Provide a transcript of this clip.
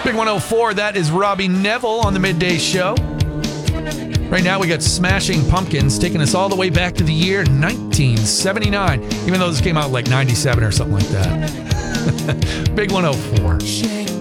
Big 104, that is Robbie Neville on the Midday Show. Right now we got Smashing Pumpkins taking us all the way back to the year 1979, even though this came out like 97 or something like that. Big 104.